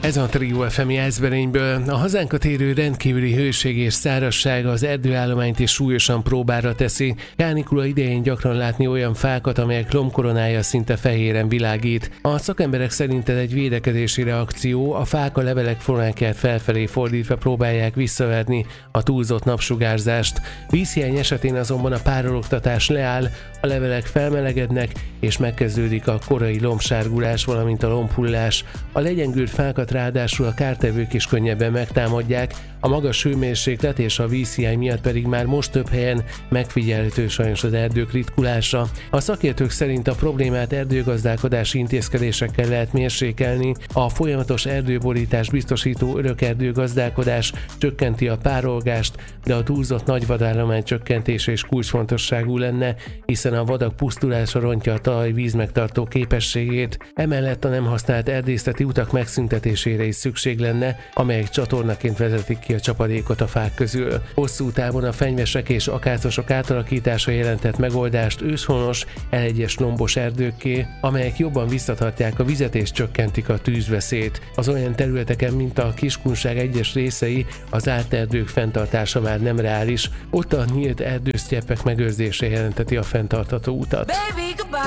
Ez a Trio FM Jászberényből. A hazánkat érő rendkívüli hőség és szárazság az erdőállományt is súlyosan próbára teszi. Kánikula idején gyakran látni olyan fákat, amelyek lombkoronája szinte fehéren világít. A szakemberek szerint ez egy védekezési reakció, a fák a levelek formáját felfelé fordítva próbálják visszaverni a túlzott napsugárzást. Vízhiány esetén azonban a párologtatás leáll, a levelek felmelegednek és megkezdődik a korai lombsárgulás, valamint a lombhullás. A legyengült fákat ráadásul a kártevők is könnyebben megtámadják, a magas hőmérséklet és a vízhiány miatt pedig már most több helyen megfigyelhető sajnos az erdők ritkulása. A szakértők szerint a problémát erdőgazdálkodási intézkedésekkel lehet mérsékelni, a folyamatos erdőborítás biztosító örökerdőgazdálkodás csökkenti a párolgást, de a túlzott nagy vadállomány csökkentése is kulcsfontosságú lenne, hiszen a vadak pusztulása rontja a talaj vízmegtartó képességét. Emellett a nem használt erdészeti utak megszüntetésére is szükség lenne, amelyek csatornaként vezetik ki a csapadékot a fák közül. Hosszú távon a fenyvesek és akácosok átalakítása jelentett megoldást őshonos, elegyes lombos erdőkké, amelyek jobban visszatartják a vizet és csökkentik a tűzveszélyt. Az olyan területeken, mint a Kiskunság egyes részei, az zárt erdők fenntartása már nem reális, ott a nyílt erdősztyeppek megőrzése jelenteti a fenntartható utat.